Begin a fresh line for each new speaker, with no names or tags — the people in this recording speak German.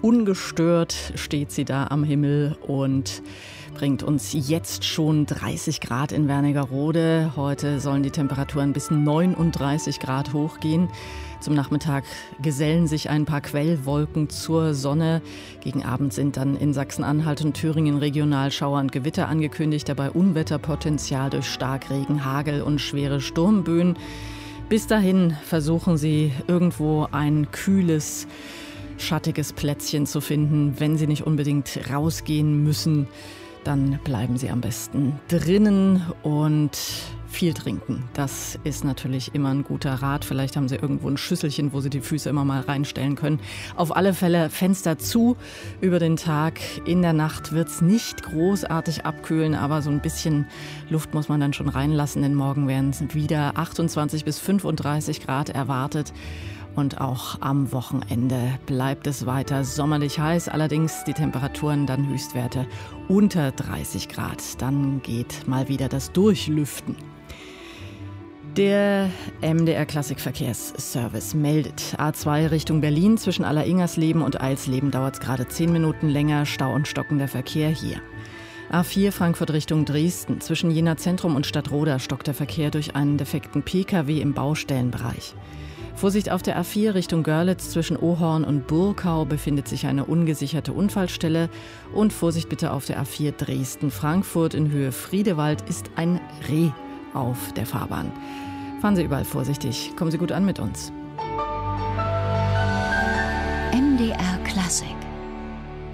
ungestört steht sie da am Himmel und bringt uns jetzt schon 30 Grad in Wernigerode. Heute sollen die Temperaturen bis 39 Grad hochgehen. Zum Nachmittag gesellen sich ein paar Quellwolken zur Sonne. Gegen Abend sind dann in Sachsen-Anhalt und Thüringen regional Schauer und Gewitter angekündigt. Dabei Unwetterpotenzial durch Starkregen, Hagel und schwere Sturmböen. Bis dahin versuchen Sie irgendwo ein kühles, schattiges Plätzchen zu finden. Wenn Sie nicht unbedingt rausgehen müssen, dann bleiben Sie am besten drinnen und viel trinken. Das ist natürlich immer ein guter Rat. Vielleicht haben Sie irgendwo ein Schüsselchen, wo Sie die Füße immer mal reinstellen können. Auf alle Fälle Fenster zu über den Tag. In der Nacht wird es nicht großartig abkühlen, aber so ein bisschen Luft muss man dann schon reinlassen, denn morgen werden es wieder 28 bis 35 Grad erwartet. Und auch am Wochenende bleibt es weiter sommerlich heiß. Allerdings die Temperaturen dann Höchstwerte unter 30 Grad. Dann geht mal wieder das Durchlüften. Der MDR Klassikverkehrsservice meldet: A2 Richtung Berlin zwischen Alleringersleben und Eilsleben dauert es gerade 10 Minuten länger. Stau und stockender Verkehr hier. A4 Frankfurt Richtung Dresden. Zwischen Jena Zentrum und Stadtroda stockt der Verkehr durch einen defekten Pkw im Baustellenbereich. Vorsicht auf der A4 Richtung Görlitz, zwischen Ohorn und Burkau befindet sich eine ungesicherte Unfallstelle. Und Vorsicht bitte auf der A4 Dresden-Frankfurt in Höhe Friedewald ist ein Reh auf der Fahrbahn. Fahren Sie überall vorsichtig, kommen Sie gut an mit uns.
MDR Klassik.